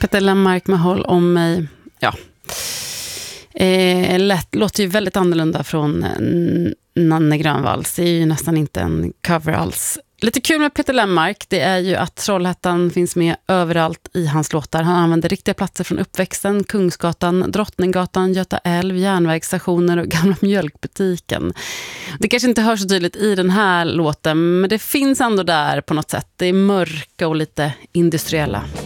Peter Lemark med Håll om mig. Ja. Låter ju väldigt annorlunda från Nanne Grönvalls. Det är ju nästan inte en cover alls. Lite kul med Peter Lemark, det är ju att Trollhättan finns med överallt i hans låtar. Han använder riktiga platser från uppväxten, Kungsgatan, Drottninggatan, Göta älv, järnvägsstationer och gamla mjölkbutiken. Det kanske inte hörs så tydligt i den här låten, men det finns ändå där på något sätt. Det är mörka och lite industriella.